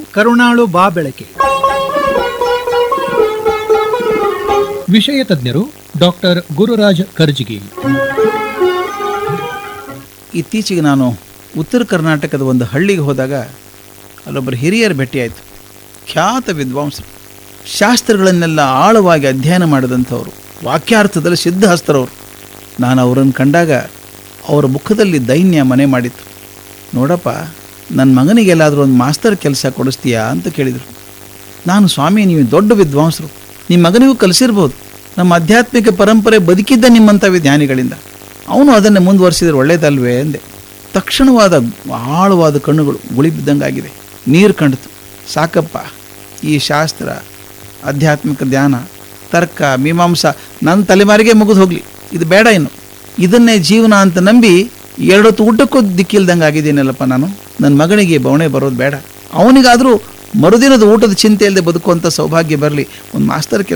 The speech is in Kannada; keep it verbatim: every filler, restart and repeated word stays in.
ಕರುಣಾಳು ಬಾ ಬೆಳಕೆ. ವಿಷಯ ತಜ್ಞರು ಡಾಕ್ಟರ್ ಗುರುರಾಜ್ ಕರ್ಜಿಗಿ. ಇತ್ತೀಚೆಗೆ ನಾನು ಉತ್ತರ ಕರ್ನಾಟಕದ ಒಂದು ಹಳ್ಳಿಗೆ ಹೋದಾಗ ಅಲ್ಲೊಬ್ಬರು ಹಿರಿಯರು ಭೇಟಿಯಾಯಿತು. ಖ್ಯಾತ ವಿದ್ವಾಂಸರು, ಶಾಸ್ತ್ರಗಳನ್ನೆಲ್ಲ ಆಳವಾಗಿ ಅಧ್ಯಯನ ಮಾಡಿದಂಥವ್ರು, ವಾಕ್ಯಾರ್ಥದಲ್ಲಿ ಸಿದ್ಧಹಸ್ತರವರು. ನಾನು ಅವರನ್ನು ಕಂಡಾಗ ಅವರ ಮುಖದಲ್ಲಿ ದೈನ್ಯ ಮನೆ ಮಾಡಿತ್ತು. ನೋಡಪ್ಪ, ನನ್ನ ಮಗನಿಗೆಲ್ಲಾದರೂ ಒಂದು ಮಾಸ್ತರ್ ಕೆಲಸ ಕೊಡಿಸ್ತೀಯಾ ಅಂತ ಕೇಳಿದರು. ನಾನು, ಸ್ವಾಮಿ, ನೀವು ದೊಡ್ಡ ವಿದ್ವಾಂಸರು, ನಿಮ್ಮ ಮಗನಿಗೂ ಕಲಿಸಿರ್ಬೋದು. ನಮ್ಮ ಆಧ್ಯಾತ್ಮಿಕ ಪರಂಪರೆ ಬದುಕಿದ್ದ ನಿಮ್ಮಂಥ ಜ್ಞಾನಿಗಳಿಂದ, ಅವನು ಅದನ್ನೇ ಮುಂದುವರಿಸಿದ್ರೆ ಒಳ್ಳೇದಲ್ವೇ ಎಂದೆ. ತಕ್ಷಣವಾದ ಆಳವಾದ ಕಣ್ಣುಗಳು ಗುಳಿ ಬಿದ್ದಂಗಾಗಿದೆ. ನೀರು ಕಂಡಿತು. ಸಾಕಪ್ಪ, ಈ ಶಾಸ್ತ್ರ, ಆಧ್ಯಾತ್ಮಿಕ ಧ್ಯಾನ, ತರ್ಕ, ಮೀಮಾಂಸಾ ನನ್ನ ತಲೆಮಾರಿಗೆ ಮುಗಿದು ಹೋಗಲಿ, ಇದು ಬೇಡ. ಇನ್ನು ಇದನ್ನೇ ಜೀವನ ಅಂತ ನಂಬಿ ಎರಡೊತ್ತು ಊಟಕ್ಕೂ ದಿಕ್ಕಿಲ್ದಂಗೆ ಆಗಿದ್ದೀನಲ್ಲಪ್ಪ ನಾನು. ನನ್ನ ಮಗನಿಗೆ ಬವಣೆ ಬರೋದು ಬೇಡ. ಅವನಿಗಾದರೂ ಮರುದಿನದ ಊಟದ ಚಿಂತೆ ಇಲ್ಲದೆ ಬದುಕುವಂಥ ಸೌಭಾಗ್ಯ ಬರಲಿ. ಒಂದು ಮಾಸ್ತರ್ ಕೆಲಸ